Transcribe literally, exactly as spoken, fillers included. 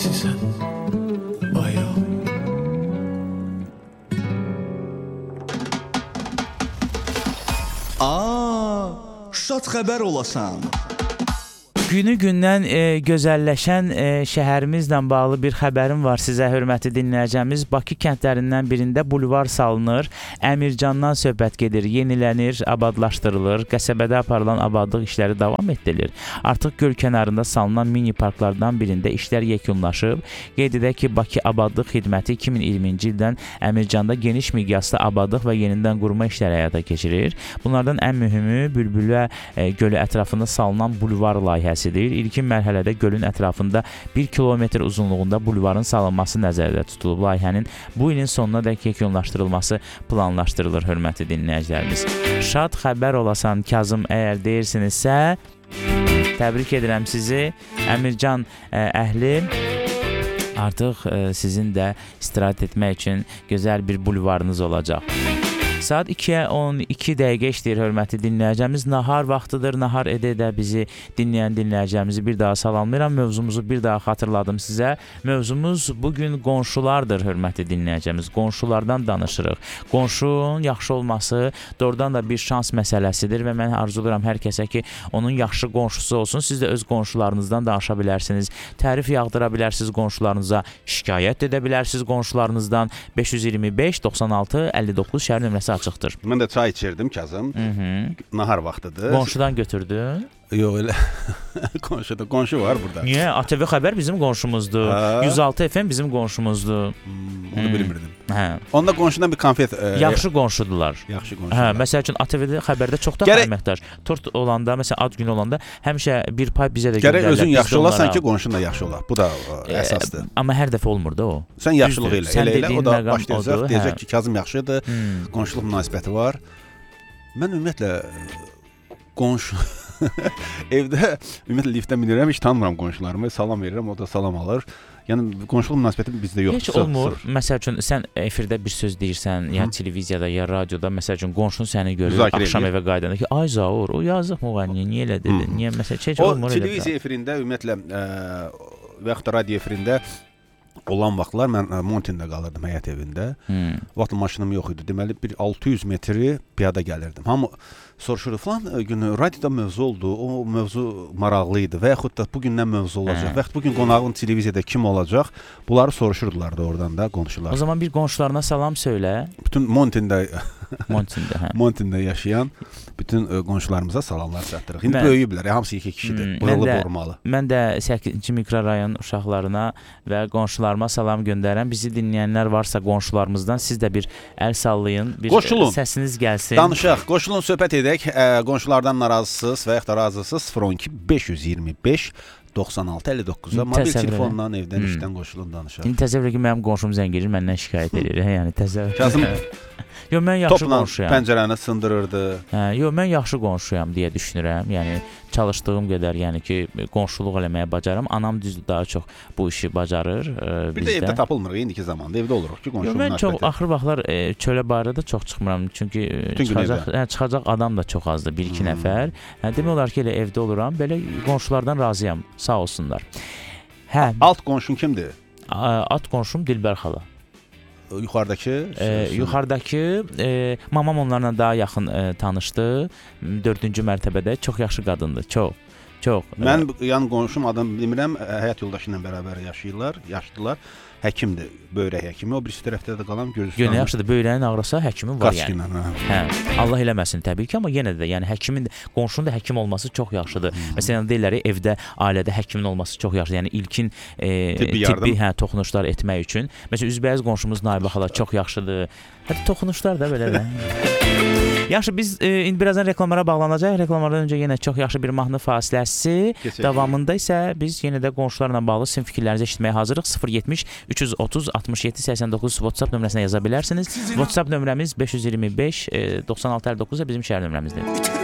kimsinsən? Ayol. Aa, şad xəbər olasan. Günü-gündən e, gözəlləşən e, şəhərimizlə bağlı bir xəbərim var sizə, hörmətli dinləyəcəyimiz. Bakı kəndlərindən birində bulvar salınır, Əmircandan söhbət gedir, yenilənir, abadlaşdırılır, qəsəbədə aparılan abadlıq işləri davam etdirilir. Artıq göl kənarında salınan mini parklardan birində işlər yekunlaşıb. Qeyd edək ki, Bakı Abadlıq Xidməti iki min iyirminci ildən Əmircanda geniş miqyaslı abadlıq və yenidən qurma işləri həyata keçirir. Bunlardan ən mühümü Bülbülə e, gölü ətrafında salınan bulvar layihəsi. İlkin mərhələdə gölün ətrafında bir kilometr uzunluğunda bulvarın salınması nəzərdə tutulub. Layihənin bu ilin sonuna dək yekunlaşdırılması planlaşdırılır, hörmətli dinləyicilərimiz. Şad xəbər olasan Kazım, əgər deyirsinizsə, təbrik edirəm sizi. Əmircan ə, əhli artıq ə, sizin də istirahət etmək üçün gözəl bir bulvarınız olacaq. Saat ikiyə on iki dəqiqə işləyir, hörmətli dinləyəcəyimiz. Nahar vaxtıdır. Nahar edə-edə bizi dinləyən dinləyəcəyimizi bir daha salamlayıram. Mövzumuzu bir daha xatırladım sizə. Mövzumuz bugün qonşulardır, hörmətli dinləyəcəyimiz. Qonşulardan danışırıq. Qonşunun yaxşı olması doğrudan da bir şans məsələsidir və mən arzulayıram hər kəsə ki, onun yaxşı qonşusu olsun. Siz də öz qonşularınızdan danışa bilərsiniz. Tərif yağdıra bilərsiniz qonşularınıza. Şikayət edə bilərsiniz qonşularınızdan. beş yüz iyirmi beş doxsan altı əlli doqquz şəhər nömrəsi açıqdır. Mən də çay içirdim Kazım. Hı -hı. Nahar vaxtıdır. Qonşudan götürdün? Yox, elə qonşuda qonşu var burada. Niyə? A T V xəbər bizim qonşumuzdur. Ha? yüz altı F M bizim qonşumuzdur. Hmm, onu hmm. bilmirdim. Hə. Onda qonşudan bir konfet. E, yaxşı qonşudular. Yaxşı qonşudular. Hə, məsəl üçün A T V-də xəbərdə çoxdan Gərək... əməkdaş. Tort olanda, məsələn ad günü olanda həmişə bir pay bizə də göndərirlər. Gərək özün yaxşı olasan ki, qonşun da yaxşı olar. Bu da e, əsasdır. E, amma hər dəfə olmur da o. Sən yaxşılıq elə, elə elə o da başlayacaq, deyəcək ki, Kazım yaxşıdır, hmm. qonşuluq münasibəti var. Mən ümumiyyətlə qonşu evdə ümumiyyətlə liftə minirəm, heç tanımıram qonşularımı, salam verirəm, o da salam alır. Yəni qonşuluq münasibəti bizdə yoxdur. Heç olmur. Sır. Məsəl üçün sən efirdə bir söz deyirsən, ya televiziyada, ya radioda, məsəl üçün qonşun səni görür, Müzakirə axşam edir. Evə qayıdanda ki, ay Zaur, o yazıq müğənni, niyə elə dedi? Hmm. Niyə məsəl heç olmur elə? O televiziya efirində ümumiyyətlə ə, və yaxud da radio efirində olan vaxtlar mən Montində qalırdım, həyət evində. Hmm. Vaxt maşınım yox idi. Deməli bir altı yüz metri piyada gəlirdim. Hamı soruşurdu falan günü radioda mövzu oldu. O mövzu maraqlı idi və yaxud da bu gün nə mövzu olacaq? Və yaxud bu gün qonağın televiziyada kim olacaq? Bunları soruşurdular da oradan da qonşular. O zaman bir qonşularına salam söylə. Bütün Montində Montində, hə. Montində yaşayan bütün qonşularımıza salamlar çatdırırıq. İndi mən, böyüyüblər, hamısı iki kişidir. Hmm, Bığılı bormalı. Mən də səkkizinci mikrorayon uşaqlarına və qonşularıma salam göndərirəm. Bizi dinləyənlər varsa qonşularımızdan siz də bir əl sallayın, bir qoşulun. Səsiniz gəlsin. Danışaq, qoşulun, söhbət edək. Ə, qonşulardan narazısınız və yaxud da razısınız. sıfır on iki beş yüz iyirmi beş doxsan altı əlli doqquz-a mobil telefondan, evdən, hmm. işdən qoşulun, danışaq. İndi təsəvvür ki, mənim qonşum zəng edir, məndən şikayət edir. Hə, yəni təsəvvür. Kazım yox, mən yaxşı topla qonşuyam. Pəncərəni sındırırdı. Hə, yox, mən yaxşı qonşuyam deyə düşünürəm. Yəni çalışdığım qədər, yəni ki, qonşuluq eləməyə bacarım. Anam düzdür, daha çox bu işi bacarır e, bir bizdə. Bir də evdə tapılmırıq, indiki zamanda evdə oluruq ki, qonşuluq münasibəti. Mən çox axır vaxtlar e, çölə bayırda çox çıxmıram. Çünki e, çıxacaq, hə, çıxacaq adam da çox azdır, bir iki hmm. nəfər. Hə, demək olar ki, elə evdə oluram. Belə qonşulardan razıyam, sağ olsunlar. Hə, alt qonşun kimdir? Alt qonşum Dilbər xala. Yuxarıdakı? E, yuxarıdakı e, mamam onlarla daha yaxın e, tanışdı. Dördüncü mərtəbədə çox yaxşı qadındır, çox. Çox. Mən e, yan qonşum adam bilmirəm, həyat yoldaşı ilə bərabər yaşayırlar, yaşlılar. Həkimdir, böyrək həkimi. O birisi tərəfdə də qalan Gürcüstan. Yenə yaxşıdır, böyrəyin ağrısa həkimi var Qaçqina, yəni. Hə. hə. Allah eləməsin təbii ki, amma yenə də yəni həkimin, qonşunun da həkim olması çox yaxşıdır. Hmm. Məsələn deyirlər, evdə, ailədə həkimin olması çox yaxşıdır. Yəni ilkin e, tibbi, tibbi hə, toxunuşlar etmək üçün. Məsələn üzbəyiz qonşumuz Naibə xala çox yaxşıdır. Hətta toxunuşlar da belə də. Yaxşı, biz e, indi birazdan reklamlara bağlanacaq. Reklamlardan öncə yenə çox yaxşı bir mahnı fasiləsi. Keçək. Davamında isə biz yenə də qonşularla bağlı sizin fikirlərinizi eşitməyə hazırıq. sıfır yetmiş üç yüz otuz altmış yeddi səksən doqquz WhatsApp nömrəsinə yaza bilərsiniz. WhatsApp nömrəmiz beş yüz iyirmi beş doxsan altı əlli doqquz bizim şəhər nömrəmizdir.